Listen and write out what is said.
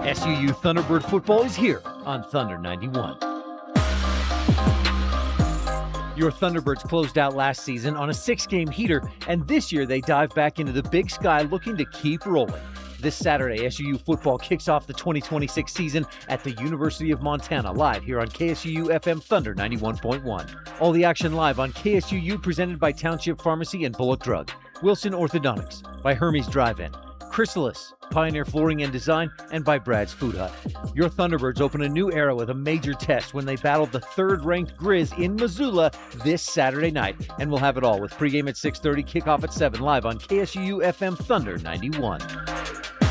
SUU Thunderbird football is here on Thunder 91. Your Thunderbirds closed out last season on a 6-game heater, and this year they dive back into the Big Sky looking to keep rolling. This Saturday, SUU football kicks off the 2026 season at the University of Montana, live here on KSUU FM Thunder 91.1. All the action live on KSUU, presented by Township Pharmacy and Bullock Drug, Wilson Orthodontics, by Hermes Drive-In, Chrysalis, Pioneer Flooring and Design, and by Brad's Food Hut. Your Thunderbirds open a new era with a major test when they battle the third-ranked Grizz in Missoula this Saturday night. And we'll have it all with pregame at 6:30, kickoff at 7, live on KSUU FM Thunder 91.